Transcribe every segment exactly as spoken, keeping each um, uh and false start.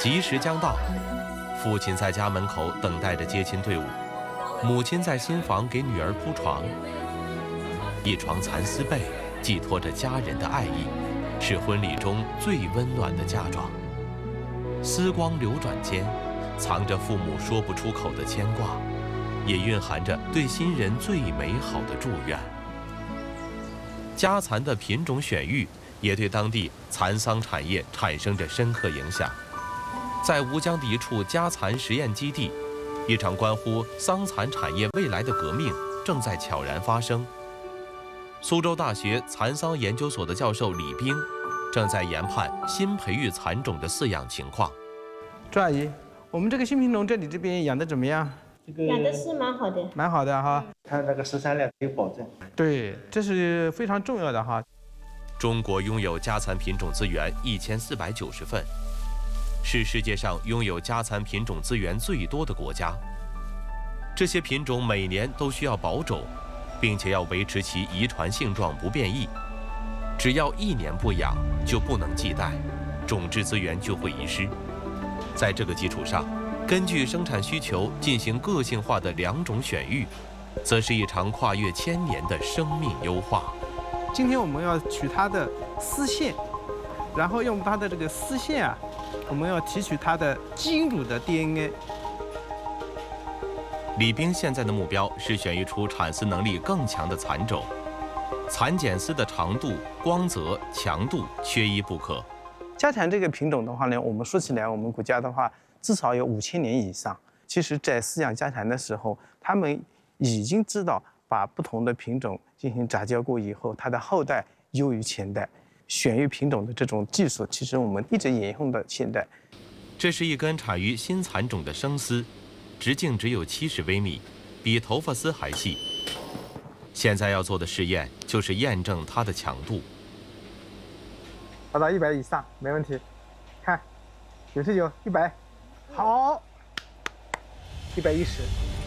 吉时将到，父亲在家门口等待着接亲队伍，母亲在新房给女儿铺床。一床蚕丝被寄托着家人的爱意，是婚礼中最温暖的嫁妆。丝光流转间，藏着父母说不出口的牵挂，也蕴含着对新人最美好的祝愿。家蚕的品种选育也对当地蚕桑产业产生着深刻影响。在吴江的一处家蚕实验基地，一场关乎桑蚕产业未来的革命正在悄然发生。苏州大学蚕桑研究所的教授李冰正在研判新培育蚕种的饲养情况。 朱阿姨，我们这个新品种这里这边养的怎么样？ 这个养的是蛮好的， 蛮好的哈。 它那个食产量可以保证。 对，这是非常重要的哈。 中国拥有家蚕品种资源一千四百九十份，是世界上拥有家蚕品种资源最多的国家。这些品种每年都需要保种，并且要维持其遗传性状不变异。只要一年不养，就不能继代，种质资源就会遗失。在这个基础上，根据生产需求进行个性化的良种选育，则是一场跨越千年的生命优化。 今天我们要取它的丝线，然后用它的这个丝线啊，我们要提取它的基因组的 D N A。 李冰现在的目标是选育出产丝能力更强的蚕种，蚕茧丝的长度、光泽、强度缺一不可。 家蚕这个品种的话呢，我们说起来，我们国家的话至少有五千年以上。其实，在饲养家蚕的时候，他们已经知道把不同的品种进行杂交过以后，它的后代优于前代。选育品种的这种技术，其实我们一直沿用到现在。 这是一根产于新蚕种的生丝，直径只有七十微米，比头发丝还细。现在要做的试验就是验证它的强度。 达到一百以上没问题。看，九十九、一百，好，一百一十。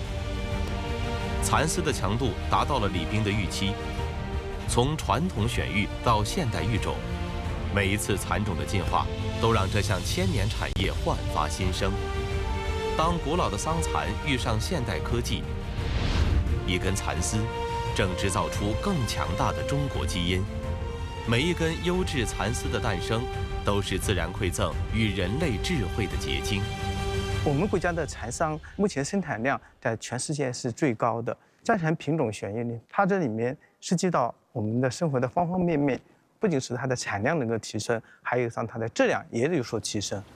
蚕丝的强度达到了李冰的预期。从传统选育到现代育种，每一次蚕种的进化都让这项千年产业焕发新生。当古老的桑蚕遇上现代科技，一根蚕丝正制造出更强大的中国基因。每一根优质蚕丝的诞生，都是自然馈赠与人类智慧的结晶。 我们国家的蚕桑目前生产量在全世界是最高的。家蚕品种选育呢，它这里面涉及到我们的生活的方方面面，不仅是它的产量能够提升，还有像它的质量也有所提升。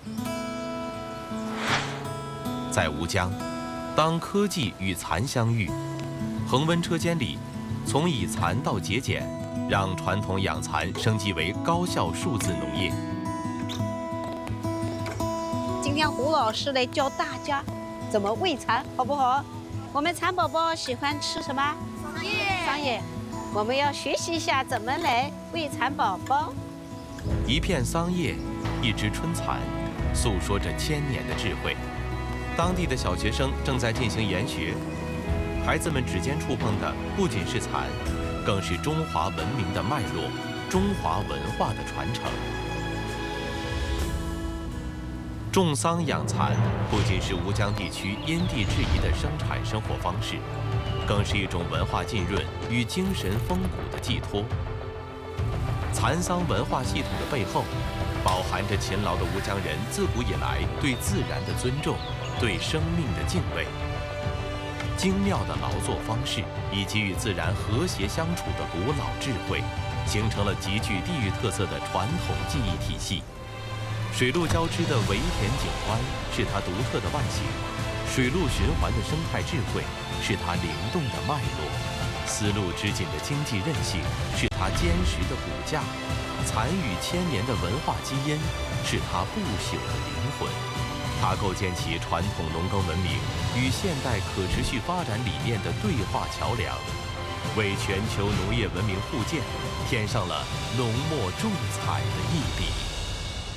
在吴江，当科技与蚕相遇，恒温车间里，从以蚕到节俭，让传统养蚕升级为高效数字农业。 今天胡老师来教大家怎么喂蚕，好不好？我们蚕宝宝喜欢吃什么？ 桑叶。 桑叶。我们要学习一下怎么来喂蚕宝宝。 一片桑叶，一只春蚕，诉说着千年的智慧。当地的小学生正在进行研学，孩子们指尖触碰的不仅是蚕，更是中华文明的脉络，中华文化的传承。种桑养蚕不仅是吴江地区因地制宜的生产生活方式，更是一种文化浸润与精神风骨的寄托。蚕桑文化系统的背后，饱含着勤劳的吴江人自古以来对自然的尊重，对生命的敬畏。精妙的劳作方式以及与自然和谐相处的古老智慧，形成了极具地域特色的传统技艺体系。水陆交织的围田景观是它独特的外形，水陆循环的生态智慧是它灵动的脉络，丝路织锦的经济韧性是它坚实的骨架，蚕语千年的文化基因是它不朽的灵魂。它构建起传统农耕文明与现代可持续发展理念的对话桥梁，为全球农业文明互鉴添上了浓墨重彩的一笔。